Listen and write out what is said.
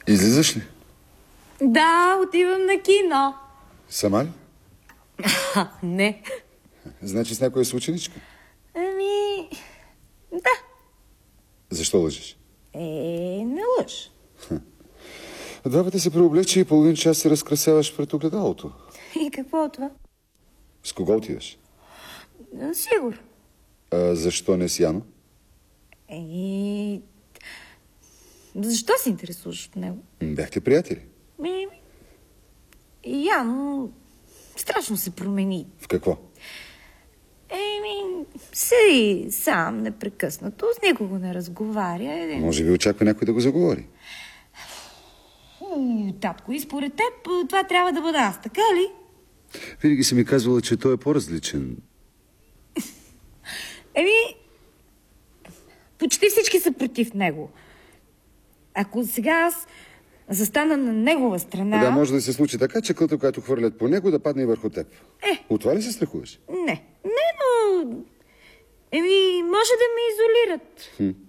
Излизаш ли? Да, отивам на кино. Сама ли? Не. Значи с някоя съученичка? Ами... Да. Защо лъжеш? Не лъж. Два пъти се преоблече и половин час се разкрасяваш пред огледалото. И какво от това? С кого отиваш? Сигур. Защо не с Яно? Защо се интересуваш от него? Бяхте приятели. Яно страшно се промени. В какво? Седи сам непрекъснато, с никого не разговаря. Може би очаква някой да го заговори. Татко, и според теб това трябва да бъда аз, така ли? Винаги си ми казвала, че той е по-различен. Почти всички са против него. Ако сега аз застана на негова страна... Да, може да се случи така, че кълта, която хвърлят по него, да падне и върху теб. От това ли се страхуваш? Не, но... може да ме изолират.